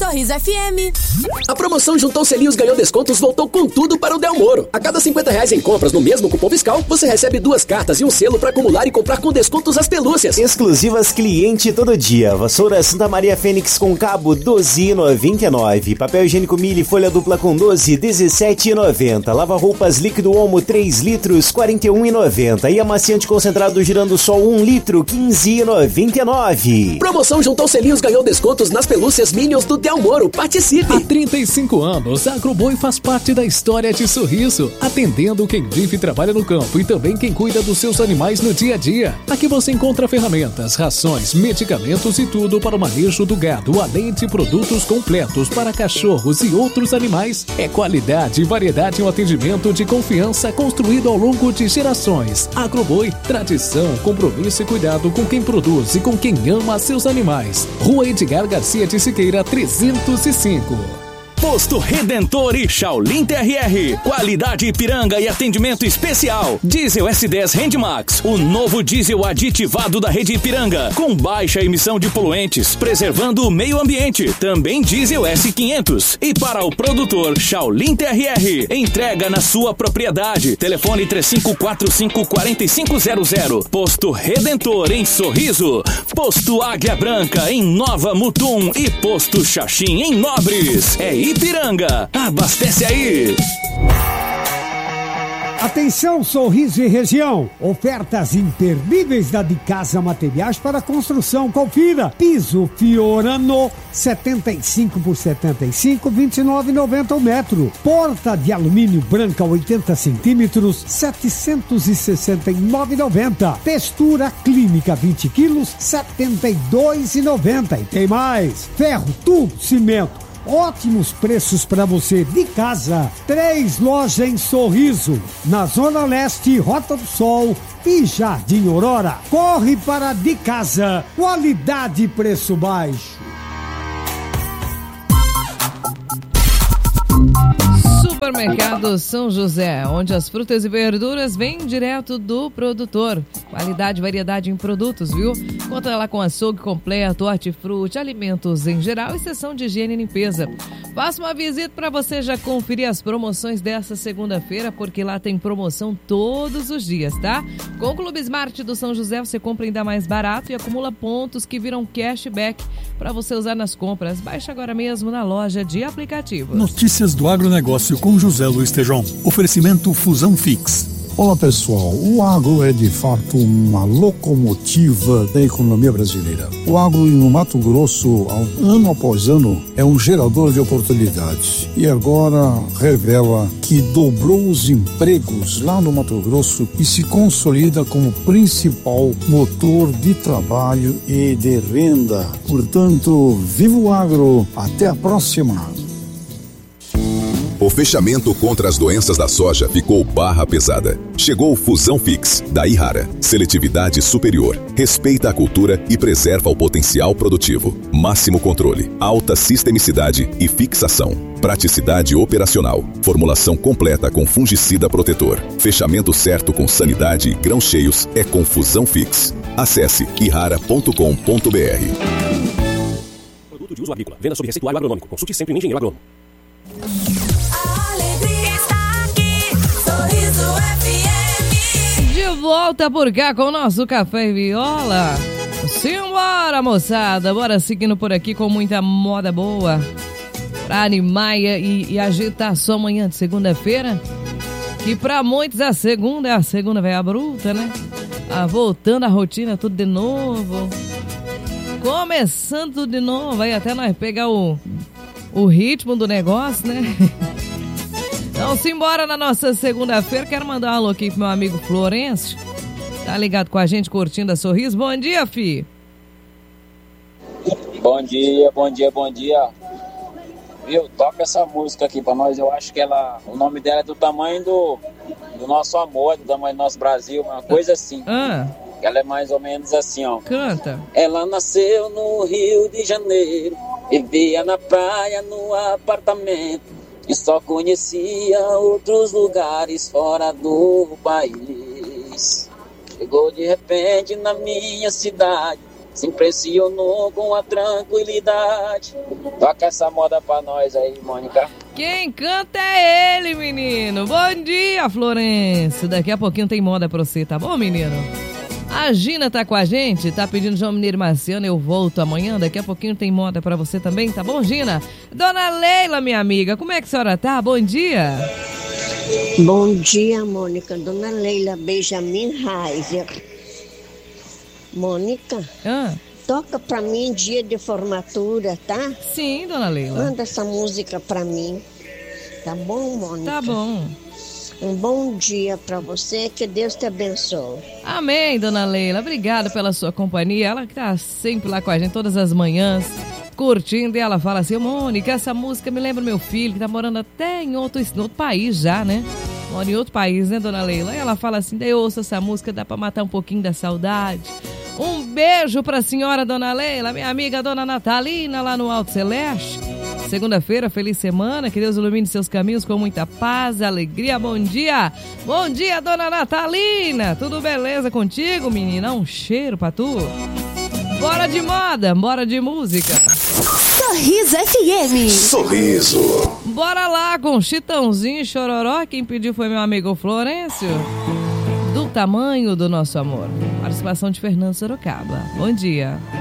Sorriso FM. A promoção Juntou Selinhos Ganhou Descontos voltou com tudo para o Del Moro. A cada R$50 em compras no mesmo cupom fiscal, você recebe 2 cartas e um selo para acumular e comprar com descontos as pelúcias. Exclusivas cliente todo dia. Vassoura Santa Maria Fênix com cabo, R$12,99. Papel higiênico Mille folha dupla com 12, R$17,90. Lava roupas líquido Omo 3 litros, R$41,90. E amaciante concentrado Girando Sol 1 litro, R$15,99. Promoção Juntou Selinhos Ganhou Descontos nas pelúcias Minions do Del Moro. Participe! Há 35 anos, a Agroboi faz parte da história de Sorriso, atendendo quem vive e trabalha no campo e também quem cuida dos seus animais no dia a dia. Aqui você encontra ferramentas, rações, medicamentos e tudo para o manejo do gado, além de produtos completos para cachorros e outros animais. É qualidade e variedade em um atendimento de confiança construído ao longo de gerações. Agroboi, tradição, compromisso e cuidado com quem produz e com quem ama seus animais. Rua Edgar Garcia de Siqueira, 305. Posto Redentor e Shaolin TRR. Qualidade Ipiranga e atendimento especial. Diesel S10 Handmax, o novo diesel aditivado da rede Ipiranga, com baixa emissão de poluentes, preservando o meio ambiente. Também diesel S500. E para o produtor Shaolin TRR, entrega na sua propriedade. Telefone 3545-4500. Posto Redentor em Sorriso. Posto Águia Branca em Nova Mutum e Posto Xaxim em Nobres. É Ipiranga, abastece aí! Atenção, Sorriso e região! Ofertas imperdíveis da De Casa Materiais para Construção. Confira! Piso Fiorano, 75 por 75, R$29,90 o metro. Porta de alumínio branca, 80 centímetros, R$769,90. Textura clínica, 20 quilos, R$72,90. E tem mais! Ferro, tubo, cimento. Ótimos preços para você de casa. 3 lojas em Sorriso, na Zona Leste, Rota do Sol e Jardim Aurora. Corre para De Casa. Qualidade e preço baixo. Supermercado São José, onde as frutas e verduras vêm direto do produtor. Qualidade e variedade em produtos, viu? Conta lá com açougue completo, hortifruti, alimentos em geral e seção de higiene e limpeza. Faça uma visita para você já conferir as promoções dessa segunda-feira, porque lá tem promoção todos os dias, tá? Com o Clube Smart do São José, você compra ainda mais barato e acumula pontos que viram cashback para você usar nas compras. Baixe agora mesmo na loja de aplicativos. Notícias do agronegócio com José Luiz Tejom. Oferecimento Fusão Fix. Olá pessoal, o agro é de fato uma locomotiva da economia brasileira. O agro no Mato Grosso, ano após ano, é um gerador de oportunidades e agora revela que dobrou os empregos lá no Mato Grosso e se consolida como principal motor de trabalho e de renda. Portanto, viva o agro, até a próxima! O fechamento contra as doenças da soja ficou barra pesada. Chegou o Fusão Fix, da Ihara. Seletividade superior, respeita a cultura e preserva o potencial produtivo. Máximo controle, alta sistemicidade e fixação. Praticidade operacional. Formulação completa com fungicida protetor. Fechamento certo com sanidade e grãos cheios é com Fusão Fix. Acesse ihara.com.br. Produto de uso agrícola. Venda sob receituário agronômico. Consulte sempre um engenheiro agrônomo. De volta por cá com o nosso Café e Viola. Simbora, moçada. Bora seguindo por aqui com muita moda boa pra animar e agitar sua manhã de segunda-feira. Que pra muitos a segunda vai a bruta, né? Voltando a rotina, tudo de novo. Começando tudo de novo. Aí até nós pegar o ritmo do negócio, né? Então, simbora na nossa segunda-feira. Quero mandar um alô aqui pro meu amigo Florencio. Tá ligado com a gente, curtindo a Sorriso. Bom dia, fi. Bom dia. Viu? Toca essa música aqui pra nós. Eu acho que o nome dela é do tamanho do nosso amor, do tamanho do nosso Brasil, uma coisa assim. Ela é mais ou menos assim, ó. Canta. Ela nasceu no Rio de Janeiro, vivia na praia, no apartamento, e só conhecia outros lugares fora do país. Chegou de repente na minha cidade, se impressionou com a tranquilidade. Toca essa moda pra nós aí, Mônica. Quem canta é ele, menino. Bom dia, Florencio. Daqui a pouquinho tem moda pra você, tá bom, menino? A Gina tá com a gente, tá pedindo João Mineiro Marciano, eu volto amanhã, daqui a pouquinho tem moda pra você também, tá bom, Gina? Dona Leila, minha amiga, como é que a senhora tá? Bom dia. Bom dia, Mônica. Dona Leila Benjamin Reiser. Mônica, toca pra mim dia de formatura, tá? Sim, Dona Leila. Manda essa música pra mim, tá bom, Mônica? Tá bom. Um bom dia pra você, que Deus te abençoe. Amém, Dona Leila. Obrigada pela sua companhia. Ela que tá sempre lá com a gente todas as manhãs, curtindo. E ela fala assim, Mônica, essa música me lembra meu filho, que tá morando até em outro país já, né? Mora em outro país, né, Dona Leila? E ela fala assim, daí eu ouço essa música, dá pra matar um pouquinho da saudade. Um beijo pra senhora, Dona Leila, minha amiga Dona Natalina, lá no Alto Celeste. Segunda-feira, feliz semana, que Deus ilumine seus caminhos com muita paz e alegria. Bom dia, Dona Natalina. Tudo beleza contigo, menina? Um cheiro pra tu. Bora de moda, bora de música. Sorriso FM. Sorriso. Bora lá com Chitãozinho e Chororó. Quem pediu foi meu amigo Florencio. Do tamanho do nosso amor. Participação de Fernando Sorocaba. Bom dia.